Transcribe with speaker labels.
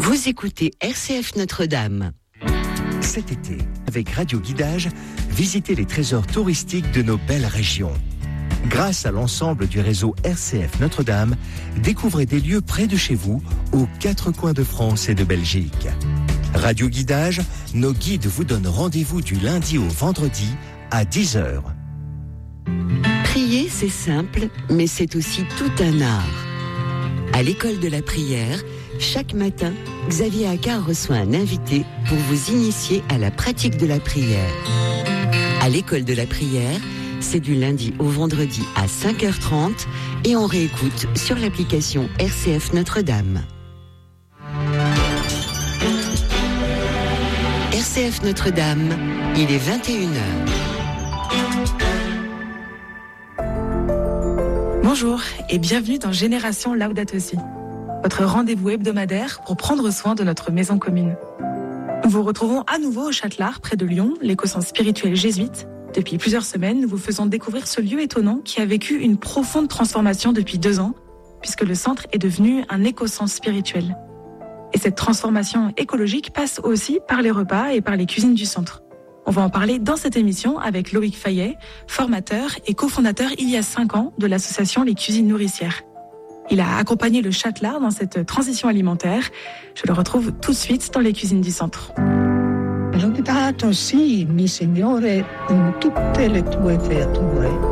Speaker 1: Vous écoutez RCF Notre-Dame.
Speaker 2: Cet été, avec Radio Guidage, visitez les trésors touristiques de nos belles régions. Grâce à l'ensemble du réseau RCF Notre-Dame, découvrez des lieux près de chez vous, aux 4 coins de France et de Belgique. Radio Guidage, nos guides vous donnent rendez-vous du lundi au vendredi à 10h.
Speaker 1: Prier, c'est simple, mais c'est aussi tout un art. À l'école de la prière, chaque matin, Xavier Accard reçoit un invité pour vous initier à la pratique de la prière. À l'école de la prière, c'est du lundi au vendredi à 5h30 et on réécoute sur l'application RCF Notre-Dame. RCF Notre-Dame, il est 21h.
Speaker 3: Bonjour et bienvenue dans Génération Laudato Si, votre rendez-vous hebdomadaire pour prendre soin de notre maison commune. Nous vous retrouvons à nouveau au Châtelard, près de Lyon, l'éco-centre spirituel jésuite. Depuis plusieurs semaines, nous vous faisons découvrir ce lieu étonnant qui a vécu une profonde transformation depuis 2 ans, puisque le centre est devenu un éco-centre spirituel. Et cette transformation écologique passe aussi par les repas et par les cuisines du centre. On va en parler dans cette émission avec Loïc Fayet, formateur et cofondateur il y a 5 ans de l'association Les Cuisines Nourricières. Il a accompagné le Châtelard dans cette transition alimentaire. Je le retrouve tout de suite dans les cuisines du centre.
Speaker 4: Laudato si, mi Signore, in tutte le tue creature.